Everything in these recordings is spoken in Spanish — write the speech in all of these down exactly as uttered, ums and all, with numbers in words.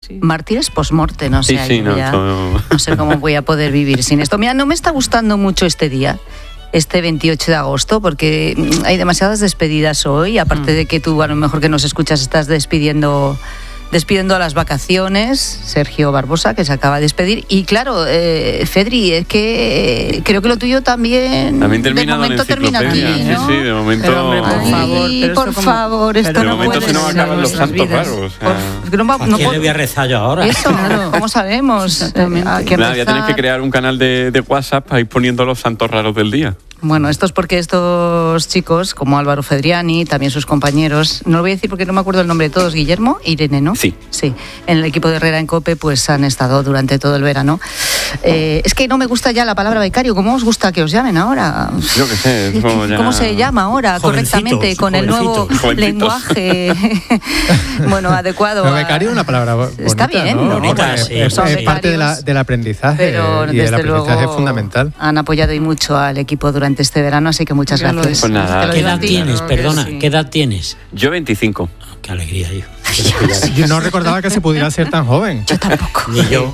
sí. Mártires post-mortem, o sea, sí, sí, no, ya todo... no sé cómo voy a poder vivir sin esto. Mira, no me está gustando mucho este día, este veintiocho de agosto, porque hay demasiadas despedidas hoy, aparte mm. de que tú, a lo mejor que nos escuchas, estás despidiendo... despidiendo a las vacaciones, Sergio Barbosa, que se acaba de despedir. Y claro, eh, Fedri, es que creo que lo tuyo también, también termina de momento termina aquí, ¿no? Sí, sí, de momento... Pero, hombre, por Ay, favor, pero por esto favor, como... esto de no momento puede se nos ser acaban los santos vidas. raros. O sea... Por, no, ¿A no quién puedo... le voy a rezar yo ahora? Eso, claro. ¿Cómo sabemos? ¿A quién Nada, ya rezar? tenéis que crear un canal de, de WhatsApp para ir poniendo los santos raros del día. Bueno, esto es porque estos chicos, como Álvaro Fedriani, también sus compañeros, no lo voy a decir porque no me acuerdo el nombre de todos, Guillermo e Irene, ¿no? Sí. Sí, en el equipo de Herrera en COPE pues han estado durante todo el verano. Eh, es que no me gusta ya la palabra becario, ¿cómo os gusta que os llamen ahora? Yo qué sé. Es como ya... ¿Cómo se llama ahora Jovencitos, correctamente con el nuevo jovencitos. lenguaje bueno, adecuado? Pero becario es una palabra bonita, Está bien, ¿no? bonita, Es, sí. es, Son es parte de la, becarios, del aprendizaje pero y el desde aprendizaje luego es fundamental. Han apoyado y mucho al equipo durante este verano, así que muchas Ya lo gracias. es. Pues nada. Te lo ¿Qué digo a edad ti. tienes? Claro que Perdona, sí. ¿qué edad tienes? Yo veinticinco. Oh, qué alegría, hijo. Yo no recordaba que se pudiera ser tan joven. Yo tampoco. Ni yo.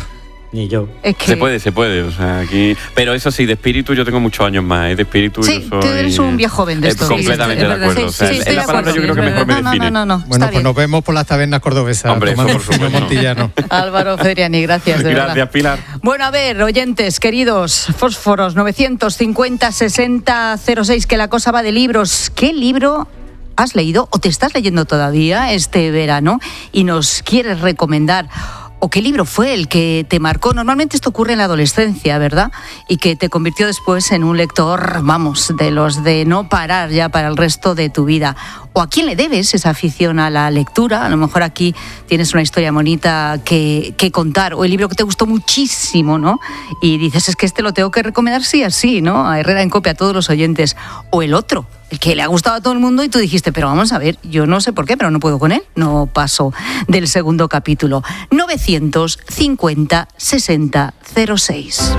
Ni yo. Es que... Se puede, se puede. O sea, aquí... Pero eso sí, de espíritu yo tengo muchos años más. ¿eh? De espíritu Sí, yo soy... tú eres un viejo joven de eh, estos. completamente Sí, de es verdad. acuerdo. Sí, O sea, sí, es estoy la de palabra acuerdo. yo creo que mejor me No, no, define. no, no, no. Bueno, Está pues nos vemos por las tabernas cordobesas. Hombre, eso tomando por fino supuesto. montillano. Álvaro Fedriani, gracias, de Gracias, verdad. Pilar. Bueno, a ver, oyentes, queridos, fósforos, novecientos cincuenta sesenta cero seis, que la cosa va de libros. ¿Qué libro has leído o te estás leyendo todavía este verano y nos quieres recomendar? ¿O qué libro fue el que te marcó? Normalmente esto ocurre en la adolescencia, ¿verdad? Y que te convirtió después en un lector, vamos, de los de no parar ya para el resto de tu vida. ¿O a quién le debes esa afición a la lectura? A lo mejor aquí tienes una historia bonita que, que contar, o el libro que te gustó muchísimo, ¿no? Y dices, es que este lo tengo que recomendar sí así, ¿no? A Herrera en COPE, a todos los oyentes. O el otro, el que le ha gustado a todo el mundo y tú dijiste, pero vamos a ver, yo no sé por qué, pero no puedo con él. No paso del segundo capítulo. novecientos cincuenta sesenta cero seis.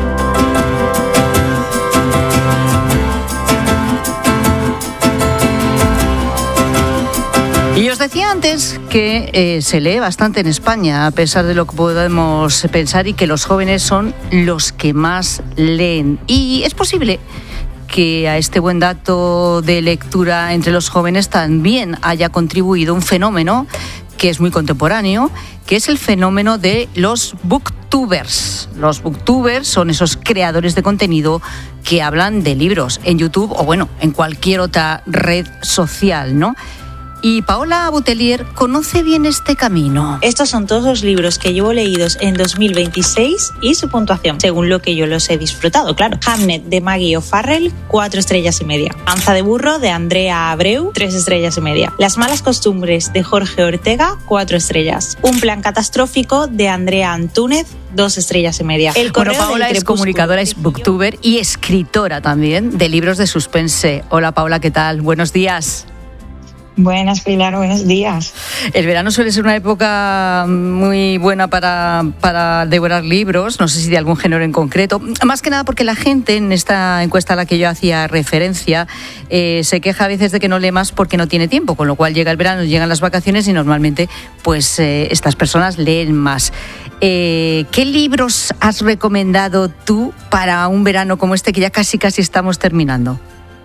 Y os decía antes que eh, se lee bastante en España, a pesar de lo que podemos pensar, y que los jóvenes son los que más leen. Y es posible que a este buen dato de lectura entre los jóvenes también haya contribuido un fenómeno que es muy contemporáneo, que es el fenómeno de los booktubers. Los booktubers son esos creadores de contenido que hablan de libros en YouTube o, bueno, en cualquier otra red social, ¿no? Y Paola Butelier conoce bien este camino. Estos son todos los libros que llevo leídos en dos mil veintiséis y su puntuación, según lo que yo los he disfrutado, claro. Hamnet de Maggie O'Farrell, cuatro estrellas y media. Panza de burro de Andrea Abreu, tres estrellas y media. Las malas costumbres de Jorge Ortega, cuatro estrellas. Un plan catastrófico de Andrea Antúnez, dos estrellas y media. El Bueno, correo Paola del es crepúsculo, comunicadora, es booktuber y escritora también de libros de suspense. Hola Paola, ¿qué tal? Buenos días. Buenas, Pilar, buenos días. El verano suele ser una época muy buena para, para devorar libros, no sé si de algún género en concreto. Más que nada porque la gente, en esta encuesta a la que yo hacía referencia, eh, se queja a veces de que no lee más porque no tiene tiempo, con lo cual llega el verano, llegan las vacaciones y normalmente pues eh, estas personas leen más. Eh, ¿Qué libros has recomendado tú para un verano como este que ya casi casi estamos terminando?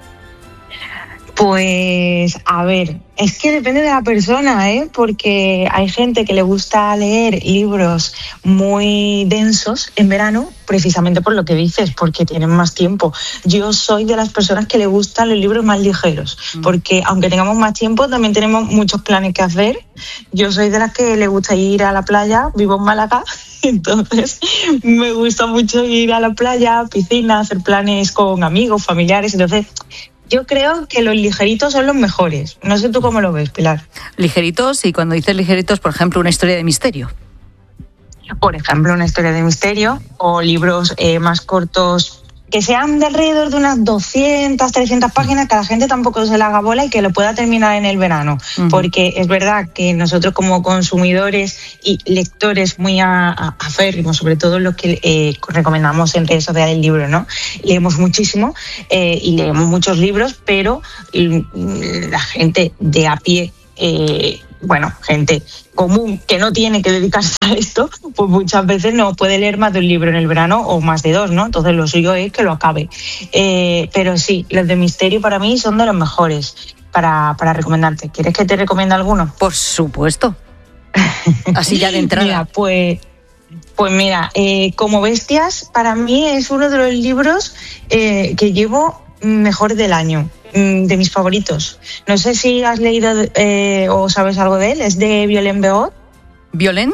Pues, a ver, es que depende de la persona, ¿eh? Porque hay gente que le gusta leer libros muy densos en verano, precisamente por lo que dices, porque tienen más tiempo. Yo soy de las personas que le gustan los libros más ligeros, porque aunque tengamos más tiempo, también tenemos muchos planes que hacer. Yo soy de las que le gusta ir a la playa, vivo en Málaga, entonces me gusta mucho ir a la playa, piscina, hacer planes con amigos, familiares, entonces... Yo creo que los ligeritos son los mejores. No sé tú cómo lo ves, Pilar. Ligeritos, y cuando dices ligeritos, por ejemplo, una historia de misterio. Por ejemplo, una historia de misterio o libros eh, más cortos que sean de alrededor de unas doscientas, trescientas páginas, que a la gente tampoco se le haga bola y que lo pueda terminar en el verano. Uh-huh. Porque es verdad que nosotros como consumidores y lectores muy aférrimos, sobre todo los que eh, recomendamos en redes sociales el libro, ¿no? Leemos muchísimo eh, y leemos muchos libros, pero la gente de a pie... Eh, bueno, gente común que no tiene que dedicarse a esto, pues muchas veces no puede leer más de un libro en el verano o más de dos, ¿no? Entonces lo suyo es que lo acabe. Eh, pero sí, los de misterio para mí son de los mejores para, para recomendarte. ¿Quieres que te recomiende alguno? Por supuesto. Así ya de entrada. Mira, pues... Pues mira, eh, Como Bestias para mí es uno de los libros eh, que llevo mejor del año, de mis favoritos. No sé si has leído eh, o sabes algo de él, es de Violaine Begot. ¿Violaine?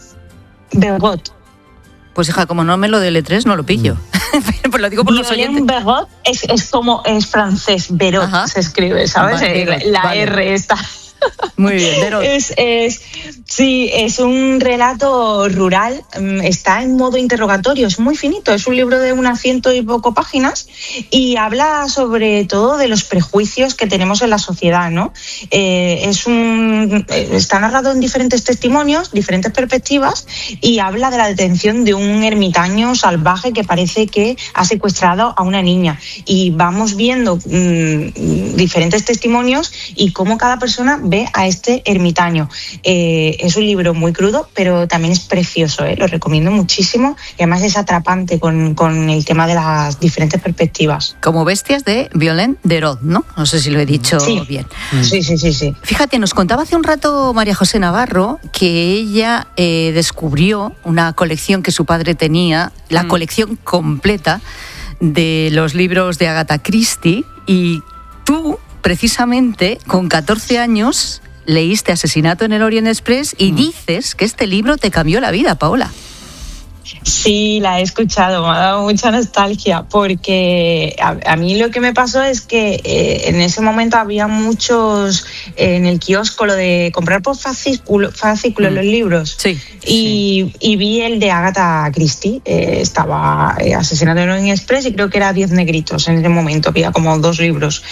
Begot. Pues hija, como no me lo deletres, no lo pillo. Pues lo digo por los oyentes. Violaine Begot es, es como, es francés, Berot. Ajá. Se escribe, ¿sabes? Vale, la la vale. R está... Muy bien, Berot. Es, es, sí, es un relato rural, está en modo interrogatorio, es muy finito, es un libro de unas ciento y poco páginas y habla sobre todo de los prejuicios que tenemos en la sociedad, ¿no? Eh, es un, está narrado en diferentes testimonios, diferentes perspectivas y habla de la detención de un ermitaño salvaje que parece que ha secuestrado a una niña y vamos viendo mmm, diferentes testimonios y cómo cada persona ve a este ermitaño. Eh, es un libro muy crudo, pero también es precioso, ¿eh? Lo recomiendo muchísimo y además es atrapante con, con el tema de las diferentes perspectivas. Como Bestias de Violaine Begot, ¿no? No sé si lo he dicho sí. bien. Sí, sí, sí, sí. Fíjate, nos contaba hace un rato María José Navarro que ella eh, descubrió una colección que su padre tenía, la mm. colección completa de los libros de Agatha Christie, y tú precisamente con catorce años leíste Asesinato en el Orient Express y mm. dices que este libro te cambió la vida, Paola. Sí, la he escuchado, me ha dado mucha nostalgia porque a, a mí lo que me pasó es que eh, en ese momento había muchos eh, en el kiosco lo de comprar por fascículos fascículo, mm. los libros sí, y, sí. y vi el de Agatha Christie, eh, estaba eh, Asesinato en el Orient Express y creo que era Diez negritos en ese momento, había como dos libros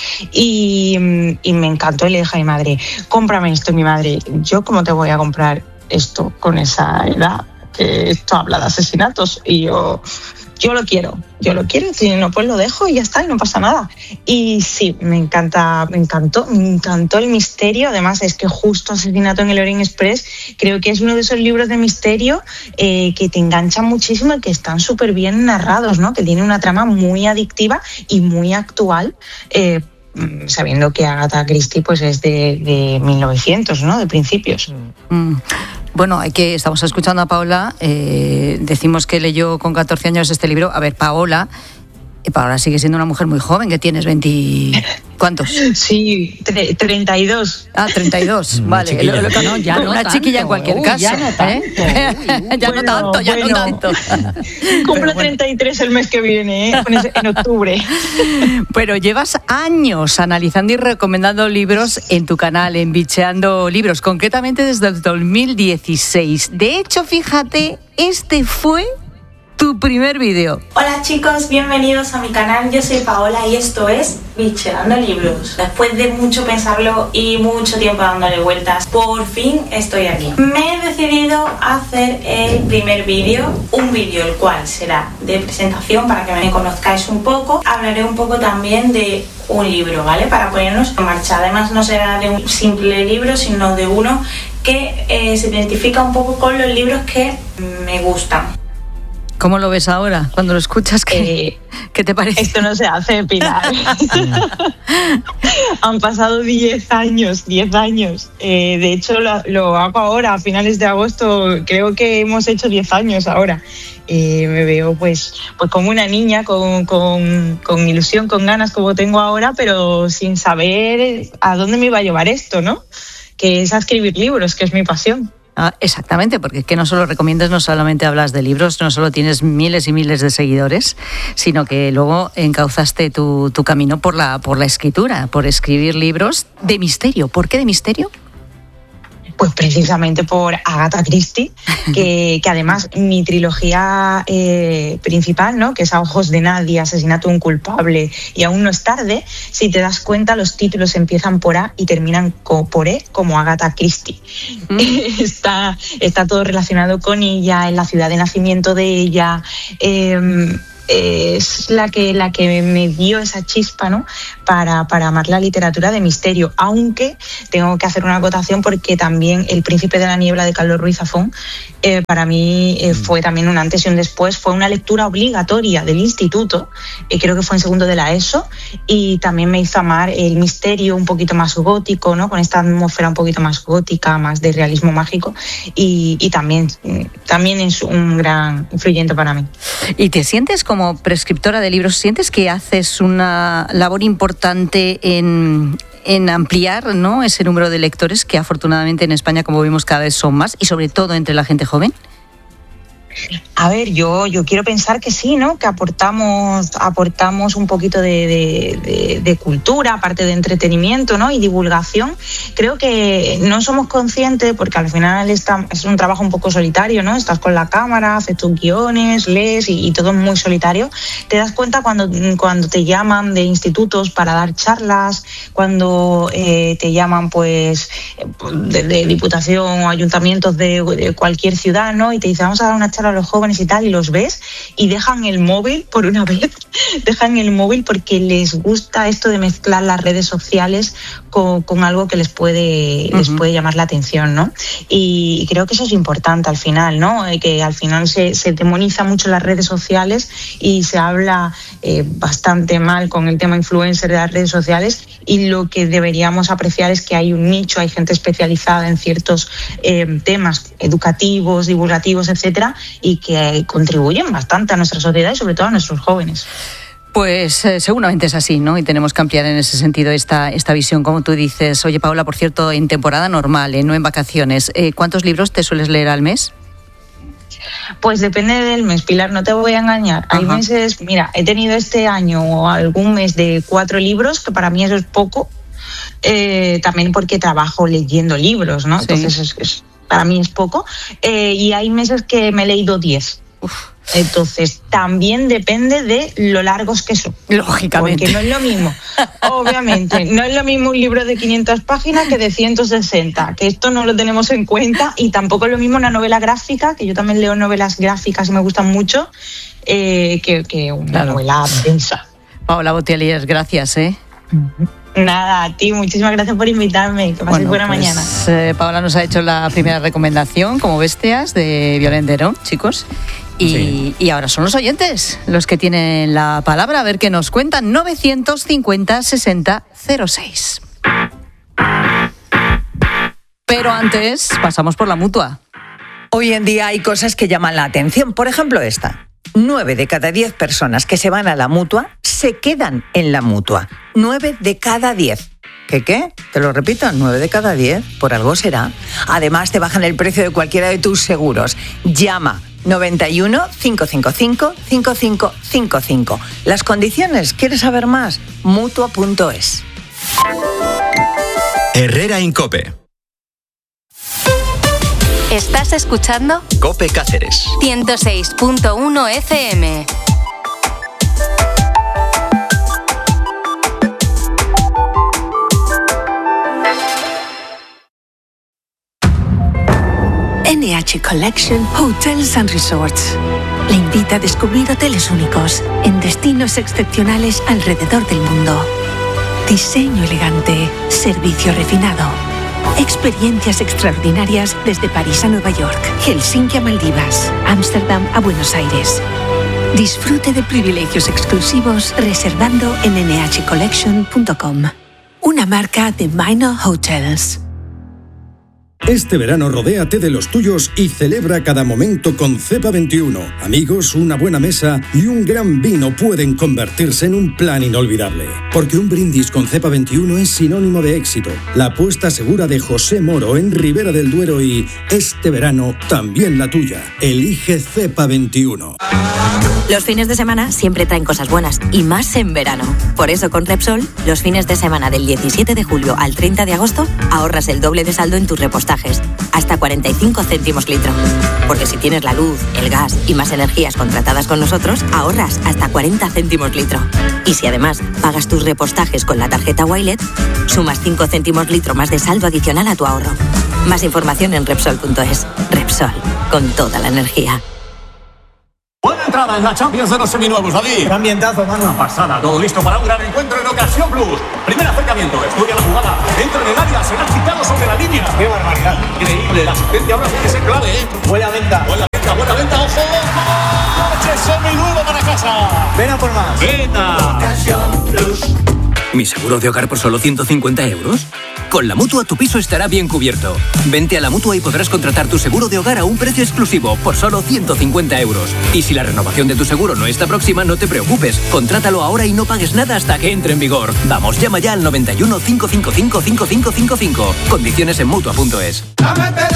y, y me encantó y le dije a mi madre, cómprame esto. Y mi madre, ¿yo cómo te voy a comprar esto con esa edad? Que esto habla de asesinatos y yo, yo lo quiero, yo lo quiero, si no pues lo dejo y ya está y no pasa nada. Y sí, me encanta, me encantó, me encantó el misterio, además es que justo Asesinato en el Orient Express creo que es uno de esos libros de misterio eh, que te enganchan muchísimo y que están súper bien narrados, ¿no? Que tiene una trama muy adictiva y muy actual, eh, sabiendo que Agatha Christie pues es de, de mil novecientos, ¿no? De principios. Mm. Bueno, hay que, estamos escuchando a Paola, eh, decimos que leyó con catorce años este libro. A ver, Paola, eh, Paola sigue siendo una mujer muy joven, que tienes veinte... ¿Cuántos? Sí, tre- treinta y dos. Ah, treinta y dos, vale. Chiquilla. Lo, lo, No, ya no una tanto. Chiquilla en cualquier Uy, caso. Ya no tanto. ¿eh? Uy, ya bueno, no tanto, ya bueno. no tanto. Cumplo bueno. treinta y tres el mes que viene, ¿eh? En octubre. Pero llevas años analizando y recomendando libros en tu canal, en Bicheando Libros, concretamente desde el dos mil dieciséis. De hecho, fíjate, este fue tu primer vídeo. Hola chicos, bienvenidos a mi canal, yo soy Paola y esto es Bicheando Libros. Después de mucho pensarlo y mucho tiempo dándole vueltas, por fin estoy aquí. Me he decidido a hacer el primer vídeo, un vídeo el cual será de presentación para que me conozcáis un poco. Hablaré un poco también de un libro, ¿vale? Para ponernos en marcha. Además no será de un simple libro, sino de uno que eh, se identifica un poco con los libros que me gustan. ¿Cómo lo ves ahora? Cuando lo escuchas, ¿qué, eh, ¿qué te parece? Esto no se hace, Pilar. Han pasado diez años, diez años. Eh, de hecho, lo, lo hago ahora, a finales de agosto. Creo que hemos hecho diez años ahora. Eh, me veo pues, pues como una niña, con, con, con ilusión, con ganas, como tengo ahora, pero sin saber a dónde me iba a llevar esto, ¿no? Que es a escribir libros, que es mi pasión. Ah, exactamente, porque es que no solo recomiendas, no solamente hablas de libros, no solo tienes miles y miles de seguidores, sino que luego encauzaste tu, tu camino por la, por la escritura, por escribir libros de misterio. ¿Por qué de misterio? Pues precisamente por Agatha Christie, que, que además mi trilogía eh, principal, ¿no? Que es A ojos de nadie, Asesinato de un culpable y Aún no es tarde, si te das cuenta los títulos empiezan por A y terminan por E, como Agatha Christie. Mm. está, está todo relacionado con ella, en la ciudad de nacimiento de ella. Eh, es la que, la que me dio esa chispa, ¿no? para, para amar la literatura de misterio, aunque tengo que hacer una acotación porque también El Príncipe de la Niebla de Carlos Ruiz Zafón eh, para mí eh, fue también un antes y un después, fue una lectura obligatoria del instituto, eh, creo que fue en segundo de la ESO, y también me hizo amar el misterio un poquito más gótico, ¿no? Con esta atmósfera un poquito más gótica, más de realismo mágico, y, y también, también es un gran influyente para mí. ¿Y te sientes como prescriptora de libros, sientes que haces una labor importante en, en ampliar, ¿no?, ese número de lectores que afortunadamente en España, como vimos, cada vez son más, y sobre todo entre la gente joven? A ver, yo, yo quiero pensar que sí, ¿no? Que aportamos, aportamos un poquito de, de, de, de cultura, aparte de entretenimiento, ¿no? Y divulgación. Creo que no somos conscientes, porque al final está, es un trabajo un poco solitario, ¿no? Estás con la cámara, haces tus guiones, lees y, y todo es muy solitario. Te das cuenta cuando, cuando te llaman de institutos para dar charlas, cuando eh, te llaman pues de, de diputación o ayuntamientos de, de cualquier ciudad, ¿no? Y te dicen, vamos a dar una charla a los jóvenes y tal, y los ves y dejan el móvil por una vez, dejan el móvil porque les gusta esto de mezclar las redes sociales con, con algo que les puede, uh-huh. les puede llamar la atención, ¿no? Y creo que eso es importante al final, ¿no? Que al final se, se demoniza mucho las redes sociales y se habla eh, bastante mal con el tema influencer de las redes sociales, y lo que deberíamos apreciar es que hay un nicho, hay gente especializada en ciertos eh, temas educativos, divulgativos, etcétera, y que contribuyen bastante a nuestra sociedad y sobre todo a nuestros jóvenes. Pues eh, seguramente es así, ¿no? Y tenemos que ampliar en ese sentido esta, esta visión, como tú dices. Oye, Paola, por cierto, en temporada normal, ¿eh? No en vacaciones, eh, ¿cuántos libros te sueles leer al mes? Pues depende del mes, Pilar, no te voy a engañar. Ajá. Hay meses, mira, he tenido este año algún mes de cuatro libros, que para mí eso es poco, eh, también porque trabajo leyendo libros, ¿no? Sí. Entonces es, es, para mí es poco, eh, y hay meses que me he leído diez. Uf. Entonces, también depende de lo largos que son. Lógicamente. Porque no es lo mismo, obviamente, no es lo mismo un libro de quinientas páginas que de ciento sesenta, que esto no lo tenemos en cuenta, y tampoco es lo mismo una novela gráfica, que yo también leo novelas gráficas y me gustan mucho, eh, que, que una claro. novela densa. Paola Botielier, gracias, ¿eh? Nada, a ti, muchísimas gracias por invitarme, que pases bueno, buena pues, mañana. Eh, Paola nos ha hecho la primera recomendación, como bestias, de Violendero, chicos. Y, sí. y ahora son los oyentes los que tienen la palabra, a ver qué nos cuentan. novecientos cincuenta sesenta cero seis. Pero antes pasamos por la Mutua. Hoy en día hay cosas que llaman la atención, por ejemplo esta. Nueve de cada diez personas que se van a la Mutua se quedan en la Mutua. Nueve de cada diez. ¿Qué qué? Te lo repito, nueve de cada diez, por algo será. Además, te bajan el precio de cualquiera de tus seguros. Llama noventa y uno, cinco cinco cinco, cinco cinco cinco cinco. Las condiciones, ¿quieres saber más? Mutua punto es. Herrera en COPE. ¿Estás escuchando? COPE Cáceres. ciento seis punto uno F M. N H Collection Hotels and Resorts le invita a descubrir hoteles únicos en destinos excepcionales alrededor del mundo. Diseño elegante, servicio refinado, experiencias extraordinarias desde París a Nueva York, Helsinki a Maldivas, Ámsterdam a Buenos Aires. Disfrute de privilegios exclusivos reservando en N H collection punto com, una marca de Minor Hotels. Este verano rodéate de los tuyos y celebra cada momento con Cepa veintiuno. Amigos, una buena mesa y un gran vino pueden convertirse en un plan inolvidable. Porque un brindis con Cepa veintiuno es sinónimo de éxito. La apuesta segura de José Moro en Ribera del Duero y este verano también la tuya. Elige Cepa veintiuno. Los fines de semana siempre traen cosas buenas y más en verano. Por eso con Repsol, los fines de semana del diecisiete de julio al treinta de agosto ahorras el doble de saldo en tus repostajes. Hasta cuarenta y cinco céntimos litro. Porque si tienes la luz, el gas y más energías contratadas con nosotros, ahorras hasta cuarenta céntimos litro. Y si además pagas tus repostajes con la tarjeta Wilet, sumas cinco céntimos litro más de saldo adicional a tu ahorro. Más información en Repsol punto es. Repsol, con toda la energía. entrada en la Champions de los seminuevos, David. Qué ambientazo, mano. Una pasada, todo listo para un gran encuentro en Ocasión Plus. Primer acercamiento, estudia la jugada, entra en el área, será quitado sobre la línea. Qué barbaridad. Increíble, la asistencia ahora tiene que ser clave, ¿eh? Buena venta. Buena venta, buena venta, ojo, ojo. Coche seminuevo para casa. Ven a por más. Venta. Ocasión Plus. ¿Mi seguro de hogar por solo ciento cincuenta euros? Con la Mutua tu piso estará bien cubierto. Vente a la Mutua y podrás contratar tu seguro de hogar a un precio exclusivo por solo ciento cincuenta euros. Y si la renovación de tu seguro no está próxima, no te preocupes. Contrátalo ahora y no pagues nada hasta que entre en vigor. Vamos, llama ya al noventa y uno, cinco cinco cinco, cinco cinco cinco cinco. Condiciones en Mutua punto es.